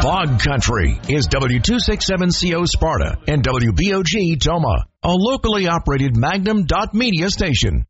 Hog Country is W267CO Sparta and WBOG Toma, a locally operated Magnum.media station.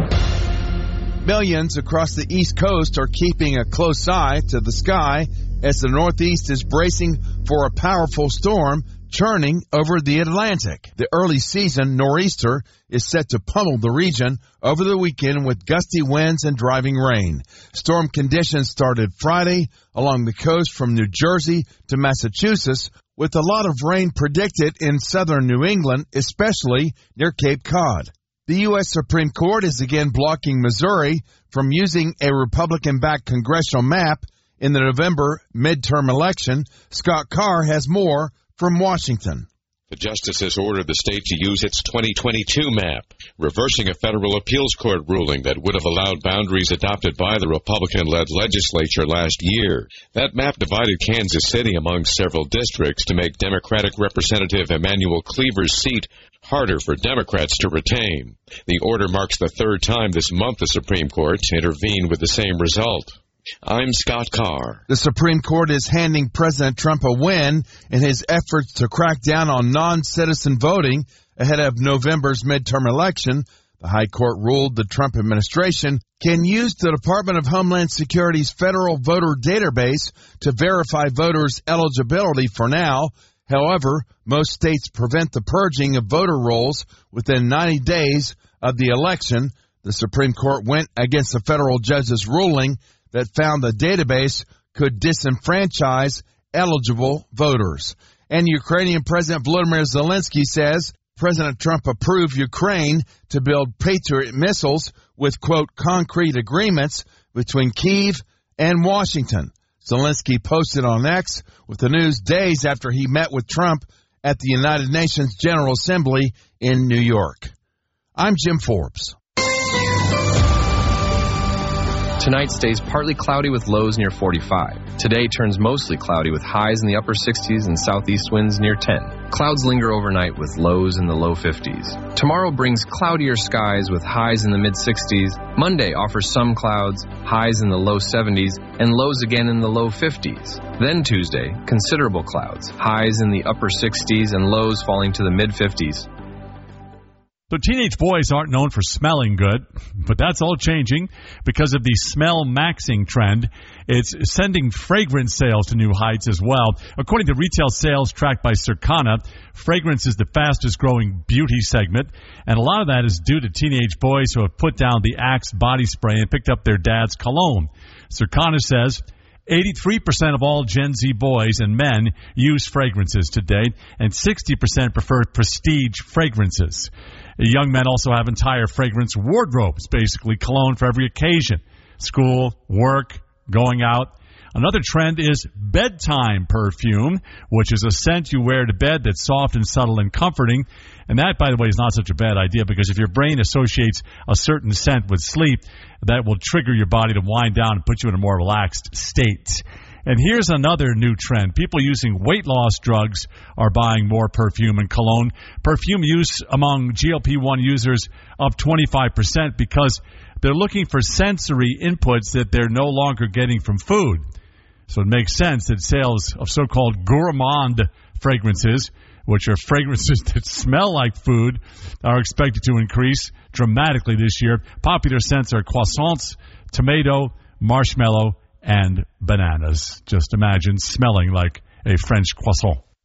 Millions across the East Coast are keeping a close eye to the sky as the Northeast is bracing for a powerful storm churning over the Atlantic. The early season nor'easter is set to pummel the region over the weekend with gusty winds and driving rain. Storm conditions started Friday along the coast from New Jersey to Massachusetts, with a lot of rain predicted in southern New England, especially near Cape Cod. The U.S. Supreme Court is again blocking Missouri from using a Republican-backed congressional map in the November midterm election. Scott Carr has more from Washington. The justices ordered the state to use its 2022 map, reversing a federal appeals court ruling that would have allowed boundaries adopted by the Republican-led legislature last year. That map divided Kansas City among several districts to make Democratic Representative Emanuel Cleaver's seat harder for Democrats to retain. The order marks the third time this month the Supreme Court intervened with the same result. I'm Scott Carr. The Supreme Court is handing President Trump a win in his efforts to crack down on non-citizen voting ahead of November's midterm election. The High Court ruled the Trump administration can use the Department of Homeland Security's federal voter database to verify voters' eligibility for now. However, most states prevent the purging of voter rolls within 90 days of the election. The Supreme Court went against the federal judge's ruling that found the database could disenfranchise eligible voters. And Ukrainian President Volodymyr Zelensky says President Trump approved Ukraine to build Patriot missiles with, quote, concrete agreements between Kyiv and Washington. Zelensky posted on X with the news days after he met with Trump at the United Nations General Assembly in New York. I'm Jim Forbes. Tonight stays partly cloudy with lows near 45. Today turns mostly cloudy with highs in the upper 60s and southeast winds near 10. Clouds linger overnight with lows in the low 50s. Tomorrow brings cloudier skies with highs in the mid-60s. Monday offers some clouds, highs in the low 70s, and lows again in the low 50s. Then Tuesday, considerable clouds, highs in the upper 60s and lows falling to the mid-50s. So teenage boys aren't known for smelling good, but that's all changing because of the smell maxing trend. It's sending fragrance sales to new heights as well. According to retail sales tracked by Circana, fragrance is the fastest growing beauty segment, and a lot of that is due to teenage boys who have put down the Axe body spray and picked up their dad's cologne. Circana says 83% of all Gen Z boys and men use fragrances today, and 60% prefer prestige fragrances. Young men also have entire fragrance wardrobes, basically cologne for every occasion. School, work, going out. Another trend is bedtime perfume, which is a scent you wear to bed that's soft and subtle and comforting. And that, by the way, is not such a bad idea because if your brain associates a certain scent with sleep, that will trigger your body to wind down and put you in a more relaxed state. And here's another new trend. People using weight loss drugs are buying more perfume and cologne. Perfume use among GLP-1 users up 25% because they're looking for sensory inputs that they're no longer getting from food. So it makes sense that sales of so-called gourmand fragrances, which are fragrances that smell like food, are expected to increase dramatically this year. Popular scents are croissants, tomato, marshmallow, and bananas. Just imagine smelling like a French croissant.